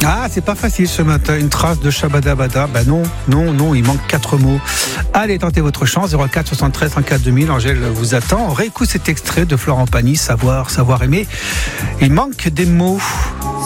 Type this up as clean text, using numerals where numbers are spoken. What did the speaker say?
Ah, c'est pas facile ce matin, une trace de Shabada-Bada. Non, il manque 4 mots. Allez, tentez votre chance, 04 73 34 2000. Angèle vous attend. On réécoute cet extrait de Florent Pagny, Savoir aimer. Il manque des mots.